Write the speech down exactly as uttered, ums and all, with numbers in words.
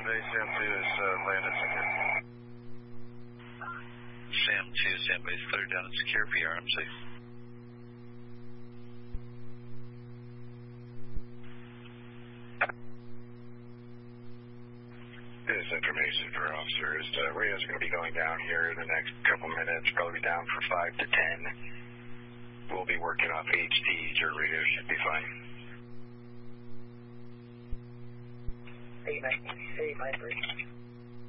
base, Sam two is uh, landed secure. Sam two, Sam base clear down and secure, P R M C. This information for officers. Uh, radio's going to be going down here in the next couple minutes, probably down for five to ten. We'll be working off H T. Your radio should be fine. eight nine eight nine three.